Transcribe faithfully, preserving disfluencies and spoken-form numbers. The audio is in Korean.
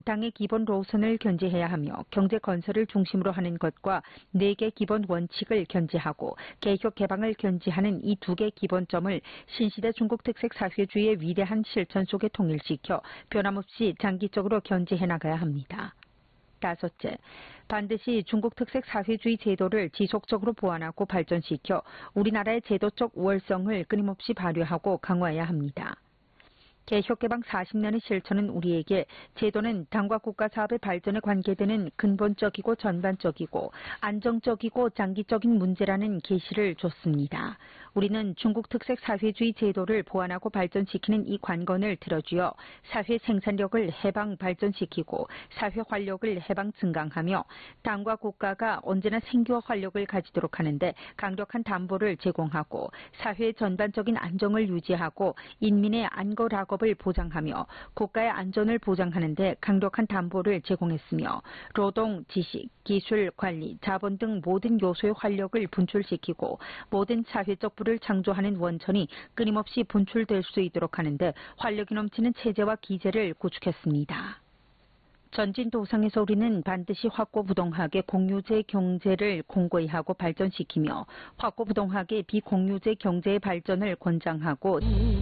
당의 기본 노선을 견지해야 하며 경제 건설을 중심으로 하는 것과 네 개 기본 원칙을 견지하고 개혁 개방을 견지하는 이 두 개 기본점을 신시대 중국 특색 사회주의의 위대한 실천 속에 통일시켜 변함없이 장기적으로 견지해 나가야 합니다. 다섯째, 반드시 중국 특색 사회주의 제도를 지속적으로 보완하고 발전시켜 우리나라의 제도적 우월성을 끊임없이 발휘하고 강화해야 합니다. 개혁개방 사십 년의 실천은 우리에게 제도는 당과 국가 사업의 발전에 관계되는 근본적이고 전반적이고 안정적이고 장기적인 문제라는 계시를 줬습니다. 우리는 중국 특색 사회주의 제도를 보완하고 발전시키는 이 관건을 들어쥐어 사회 생산력을 해방 발전시키고 사회 활력을 해방 증강하며 당과 국가가 언제나 생기와 활력을 가지도록 하는데 강력한 담보를 제공하고 사회의 전반적인 안정을 유지하고 인민의 안거락업을 보장하며 국가의 안전을 보장하는 데 강력한 담보를 제공했으며 노동, 지식, 기술, 관리, 자본 등 모든 요소의 활력을 분출시키고 모든 사회적 부를 창조하는 원천이 끊임없이 분출될 수 있도록 하는데 활력이 넘치는 체제와 기제를 구축했습니다. 전진도상에서 우리는 반드시 확고부동하게 공유제 경제를 공고히 하고 발전시키며 확고부동하게 비공유제 경제의 발전을 권장하고